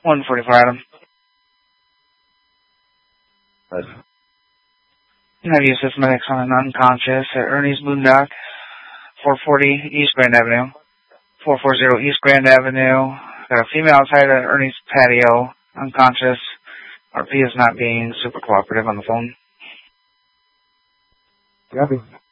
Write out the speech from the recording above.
144 Adam. Right. Have you systematics on an unconscious at Ernie's Boondock, 440 East Grand Avenue. 440 East Grand Avenue. Got a female outside of Ernie's patio, unconscious. RP is not being super cooperative on the phone. Copy.